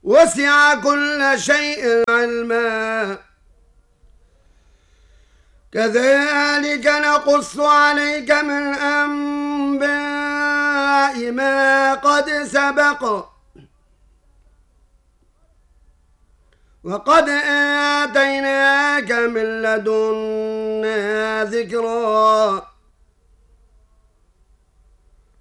وسع كل شيء علما كذلك نقص عليك من أنباء ما قد سبق وقد آتيناك من لدنا ذكرا